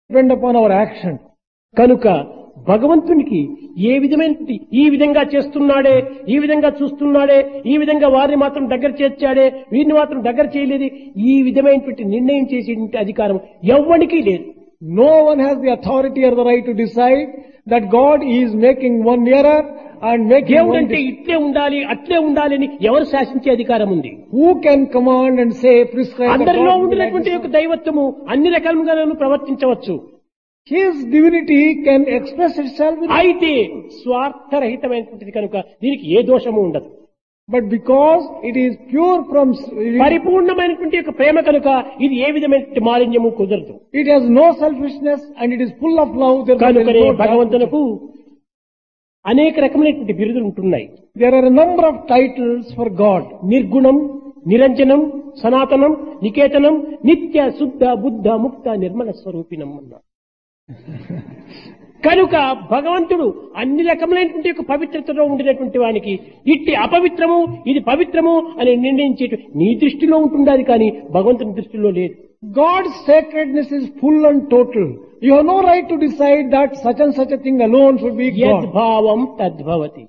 depend upon our action. కనుక భగవంతునికి ఏ విధమైన ఈ విధంగా చేస్తున్నాడే, ఈ విధంగా చూస్తున్నాడే, ఈ విధంగా వారిని మాత్రం దగ్గర చేర్చాడే, వీరిని మాత్రం దగ్గర చేయలేదు, ఈ విధమైనటువంటి నిర్ణయం చేసేటువంటి అధికారం ఎవ్వడికి లేదు. No one has the authority or the right to decide that God is making one nearer and making దేవుడు one అంటే ఇట్లే ఉండాలి అట్లే ఉండాలి అని ఎవరు శాసించే అధికారం ఉంది? Who can command and say, prescribe that అందరిలో God will be like ఉండినటువంటి this? యొక్క దైవత్వము అన్ని రకాలుగాను ప్రవర్తించవచ్చు. His divinity can express itself in అయితే స్వార్థరహితమైనటువంటిది కనుక దీనికి ఏ దోషము ఉండదు. but because it is pure from పరిపూర్ణమైనటువంటి యొక్క ప్రేమ కనుక ఇది ఏ విధమైన మాలిన్యము కుదరదు. it has no selfishness and it is full of love. Therefore, there కనుకనే is no doubt. భగవంతునకు అనేక రకమైనటువంటి బిరుదులు ఉంటున్నాయి. There are a number of titles for God. నిర్గుణం, నిరంజనం, సనాతనం, నికేతనం, నిత్య శుద్ధ బుద్ధ ముక్త నిర్మల స్వరూపిణం అన్నారు. కనుక భగవంతుడు అన్ని రకములైనటువంటి యొక్క పవిత్రతలో ఉండినటువంటి వానికి ఇట్టి అపవిత్రము ఇది పవిత్రము అని నిర్ణయించేట నీ దృష్టిలో ఉంటుండాలి, కానీ భగవంతుని దృష్టిలో లేదు. God's sacredness is full and total. You have no right to decide that such and such a thing alone should be God. యద్భావం తద్భవతి.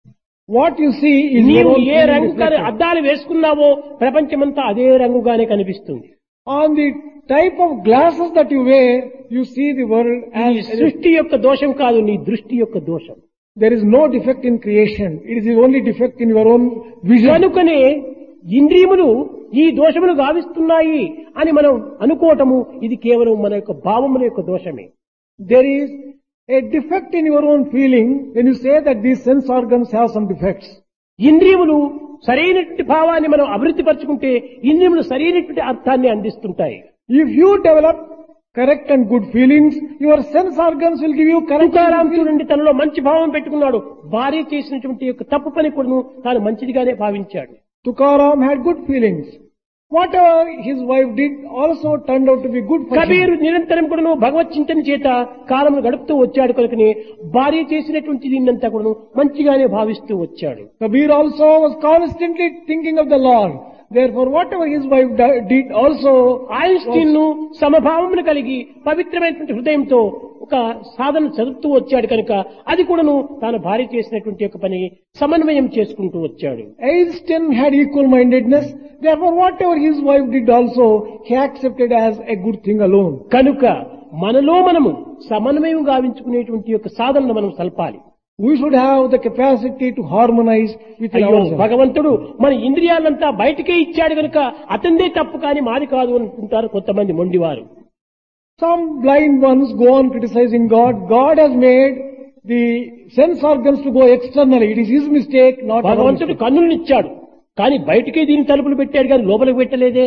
What you see is your నీవు own ఏ feeling రంగు reflected. అద్దాలు వేసుకున్నావో ప్రపంచమంతా అదే రంగుగానే కనిపిస్తుంది. On the type of glasses that you wear, you see the world ఈ as సృష్టి యొక్క దోషం కాదు, నీ దృష్టి యొక్క దోషం. there is no defect in creation. It is the only defect in your own vision. కనుకనే ఇంద్రియములు ఈ దోషములు గావిస్తున్నాయి అని మనం అనుకోవటము ఇది కేవలం మన యొక్క భావముల యొక్క దోషమే. There is a defect in your own feeling when you say that these sense organs have some defects. ఇంద్రియములు సరైనటువంటి భావాన్ని మనం అభివృద్ధి పరుచుకుంటే ఇంద్రియములు సరైనటువంటి అర్థాన్ని అందిస్తుంటాయి. If you develop correct and good feelings, your sense organs will give you correct and Tukaram good feelings. చూడండి, తనలో మంచి భావం పెట్టుకున్నాడు, భార్య చేసినటువంటి యొక్క తప్పు పని కూడా తాను మంచిదిగానే భావించాడు. Tukaram had good feelings. Whatever his wife did also turned out to be good for him. Kabir నిరంతరం కూడా భగవత్ చింతన చేత కాలమును గడుపుతూ వచ్చాడు కనుకనే భార్య చేసినటువంటి దీన్నంతా కూడా మంచిగానే భావిస్తూ వచ్చాడు. Kabir also was constantly thinking of the Lord. Therefore, whatever his wife did also, Einstein ను సమభావమును కలిగి పవిత్రమైనటువంటి హృదయంతో ఒక సాధన చదువుతూ వచ్చాడు కనుక అది కూడాను తాను భార్య చేసినటువంటి యొక్క పని సమన్వయం చేసుకుంటూ వచ్చాడు. Einstein had equal-mindedness. Therefore, whatever his wife did also, he accepted as a good thing alone. కనుక మనలో మనము సమన్వయం గావించుకునేటువంటి యొక్క సాధనను మనం సల్పాలి. We should have the capacity to harmonize with అయ్యో ourselves. భగవంతుడు మన ఇంద్రియాలంతా బయటికే ఇచ్చాడు కనుక అతందే తప్పు కానీ మాది కాదు అనుకుంటారు కొంతమంది మొండివారు. Some blind ones go on criticizing God. God has made the sense organs to go externally. It is his mistake, not our భగవంతుడు mistake. కన్నులను ఇచ్చాడు, కానీ బయటికే దీని తలుపులు పెట్టాడు కానీ లోపలికి పెట్టలేదే.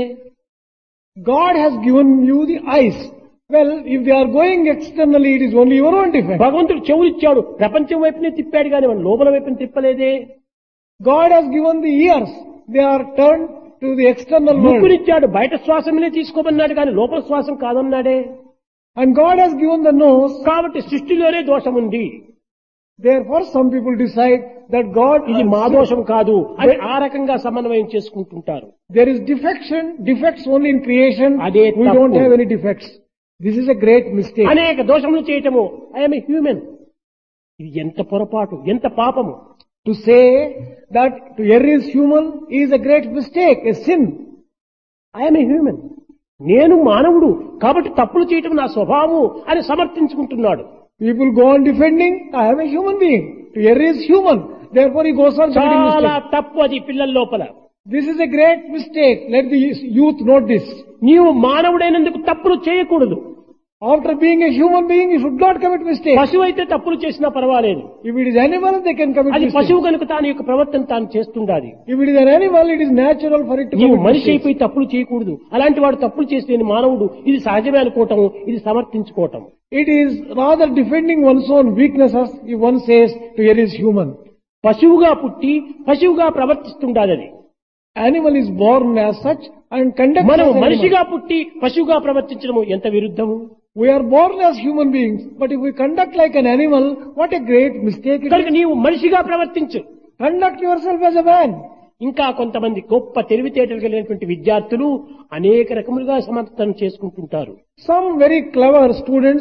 God has given you the eyes. Well, if they are going externally, it is only your own defect. భగవంతుడు చెవులు ఇచ్చాడు, ప్రపంచం వైపునే తిప్పాడు కానీ మన లోపల వైపుని తిప్పలేదే. God has given the ears. They are turned to the external world. ముక్కునిచ్చాడు, బయట శ్వాసమునే తీసుకోమన్నాడు కానీ లోపల శ్వాసం కాదన్నాడే. And God has given the nose. కాబట్టి సృష్టిలోనే దోషం ఉంది, Therefore, some people decide that God ఇది మా దోషం కాదు అని ఆ రకంగా సమన్వయం చేసుకుంటుంటారు. there is defects only in creation. అదే We తప్పు. don't have any defects. This is a great mistake. అనేక దోషములు చేయటము ఐఎమ్ ఏ హ్యూమన్, ఇది ఎంత పొరపాటు, ఎంత పాపము. To say that to err is human is a great mistake, a sin. I'm a human, నేను మానవుడు కాబట్టి తప్పులు చేయటం నా స్వభావము అని సమర్థించుకుంటున్నాడు. People go on defending, I am a human being. To err is human. Therefore he goes on committing చాలా mistakes. తప్పు అది పిల్లల లోపల. This is a great mistake. Let the youth note this. నీవు మానవుడైనందుకు తప్పులు చేయకూడదు. After being a human being, you should not commit mistakes. పశువు అయితే తప్పులు చేసినా పర్వాలేదు, If it is animal, they can commit అది mistakes. పశువు కనుక తాను యొక్క ప్రవర్తన తాను చేస్తుండాలి. If it is an animal, it is natural for it to నీవు commit మనిషి mistakes. అయిపోయి తప్పులు చేయకూడదు. అలాంటి వాడు తప్పులు చేస్తే నేను మానవుడు, ఇది సహజమే అనుకోవటం, ఇది సమర్థించుకోవటం. It is rather defending one's own weaknesses if one says to err is human. పశువుగా పుట్టి పశువుగా ప్రవర్తిస్తుండాలి అది. Animal is born as such and conducts మనం as animal. మనిషిగా పుట్టి పశువుగా ప్రవర్తించడం ఎంత విరుద్ధము. We are born as human beings, but if we conduct like an animal, what a great mistake it కనుక is. నీవు మనిషిగా ప్రవర్తించు. Conduct yourself as a man. ఇంకా కొంతమంది గొప్ప తెలివితేటలు కలిగినటువంటి విద్యార్థులు అనేక రకములుగా సమర్థన చేసుకుంటుంటారు. Some very clever students